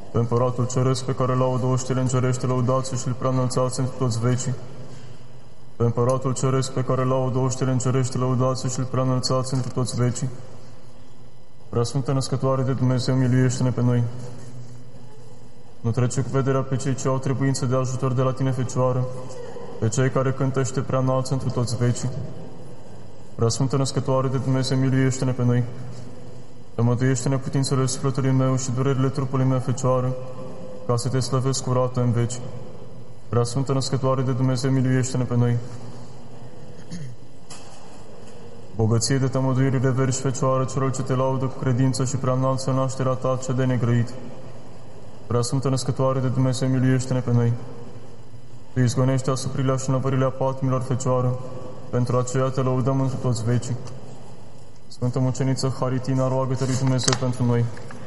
pe Împăratul Ceresc pe care laudă oștile încerește, lăudați și-l prea înălțați între toți vecii. Pe Împăratul Ceresc pe care laudă oștile încerește, lăudați și-l prea înălțați între toți vecii. Preasfântă Născătoare de Dumnezeu, miluiește-ne pe noi. Nu trece cu vederea pe cei ce au trebuință de ajutor de la tine, Fecioară, pe cei care cântă și te prea înalță întru toți vecii. Preasfântă Născătoare de Dumnezeu, miluiește-ne pe noi. Tămăduiește neputințele sufletului meu și durerile trupului meu, Fecioară, ca să te slăvesc curată în veci. Preasfântă Născătoare de Dumnezeu, miluiește-ne pe noi. Bogăție de tămăduirile verzi, Fecioară, celor ce te laudă cu credință și prea înalță nașterea ta cea de negrăit. Preasfântă Născătoare de Dumnezeu, miluiește-ne pe noi. Tu izgonești asuprirea și năvărirea patimilor, Fecioară, pentru aceea te lăudăm întru toți vecii. Sfântă Muceniță Haritina, roagă-te lui Dumnezeu pentru noi.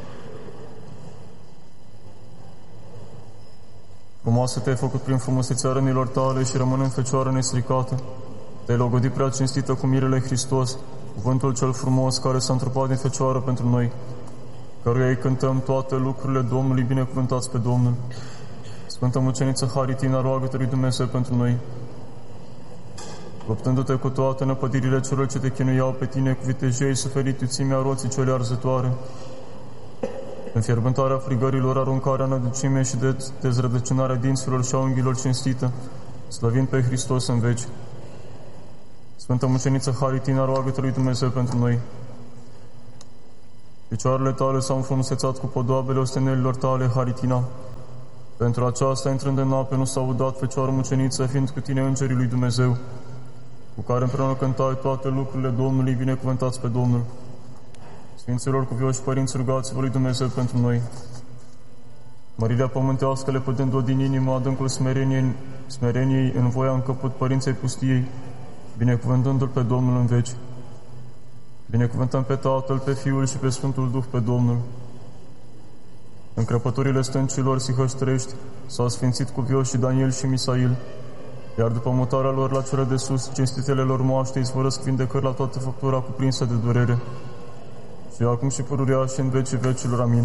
Frumoasă te-ai făcut prin frumusețea rănilor tale și rămânând Fecioară nestricată. Te-ai logodit prea cinstită cu mirele Hristos, cuvântul cel frumos care s-a întrupat din Fecioară pentru noi, căruia îi cântăm toate lucrurile Domnului, binecuvântați pe Domnul. Sfântă Muceniță Haritina, roagă-te lui Dumnezeu pentru noi. Luptându-te cu toate năpădirile celor ce te chinuiau pe tine, cu vitejie suferit iuțimea roții cele arzătoare, înfierbântarea frigărilor, aruncarea în adâncime și dezrădăcinarea dinților și a unghiilor cinstită, slăvind pe Hristos în veci. Sfântă Muceniță Haritina, roagă-te lui Dumnezeu pentru noi. Picioarele tale s-au înfrumusețat cu podoabele ostenelilor tale, Haritina. Pentru aceasta, intrând în ape, nu s-au udat, Fecioară Muceniță, fiind cu tine îngerii lui Dumnezeu, cu care împreună cântai toate lucrurile Domnului, binecuvântați pe Domnul. Sfinților cuvioși părinți, rugați-vă lui Dumnezeu pentru noi. Mărirea pământească, lepădând-o din inimă, adâncul smereniei în voia încăput părinței pustiei, binecuvântându-L pe Domnul în veci. Binecuvântăm pe Tatăl, pe Fiul și pe Sfântul Duh, pe Domnul. În crăpăturile stâncilor sihăștrești s-au sfințit cuvioși Daniel și Misail, iar după mutarea lor la cele de sus, cinstitele lor moaște izvorăsc vindecări la toată făptura cuprinsă de durere. Și acum și pururea și în vecii vecilor. Amin.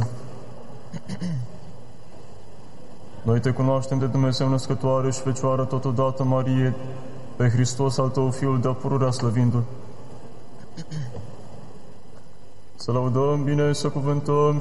Noi te cunoaștem de Dumnezeu Născătoare și Fecioară totodată, Marie, pe Hristos al tău Fiul de-a pururea slăvindu-L. Să lăudăm bine, să cuvântăm